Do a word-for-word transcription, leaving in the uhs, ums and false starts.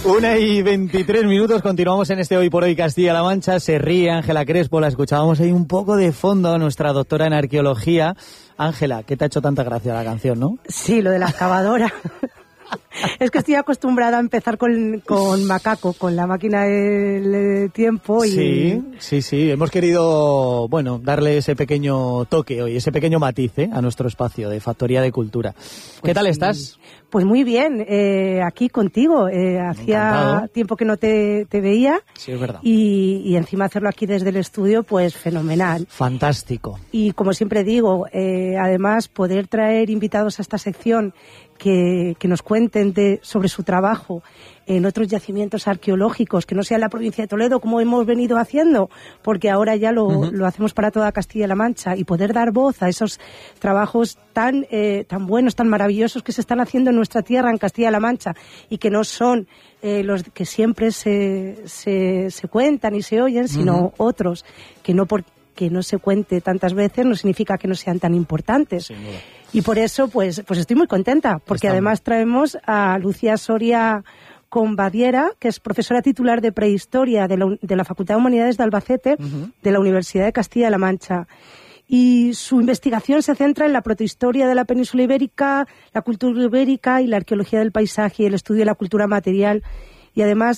Una y veintitrés minutos, continuamos en este Hoy por Hoy Castilla-La Mancha. Se ríe Ángela Crespo, la escuchábamos ahí un poco de fondo, nuestra doctora en arqueología. Ángela, ¿qué te ha hecho tanta gracia la canción, no? Sí, lo de la excavadora. Es que estoy acostumbrada a empezar con, con Macaco, con la máquina del tiempo. Y... Sí, sí, sí. Hemos querido, bueno, darle ese pequeño toque hoy, ese pequeño matiz ¿eh? a nuestro espacio de Factoría de Cultura. ¿Qué pues, tal estás? Pues muy bien, eh, aquí contigo. Eh, hacía Encantado. tiempo que no te, te veía. Sí, es verdad. Y, y encima hacerlo aquí desde el estudio, pues fenomenal. Fantástico. Y como siempre digo, eh, además poder traer invitados a esta sección que, que nos cuenten de, sobre su trabajo en otros yacimientos arqueológicos, que no sea en la provincia de Toledo como hemos venido haciendo, porque ahora ya lo, uh-huh. lo hacemos para toda Castilla-La Mancha, y poder dar voz a esos trabajos tan, eh, tan buenos, tan maravillosos que se están haciendo en nuestra tierra, en Castilla-La Mancha, y que no son eh, los que siempre se, se, se cuentan y se oyen, sino uh-huh. otros que no por que no se cuente tantas veces no significa que no sean tan importantes. Sin duda. Y por eso, pues, pues estoy muy contenta, porque Estamos. además traemos a Lucía Soria Combadiera, que es profesora titular de Prehistoria de la, de la Facultad de Humanidades de Albacete, uh-huh. de la Universidad de Castilla-La Mancha. Y su investigación se centra en la protohistoria de la península ibérica, la cultura ibérica y la arqueología del paisaje y el estudio de la cultura material. Y además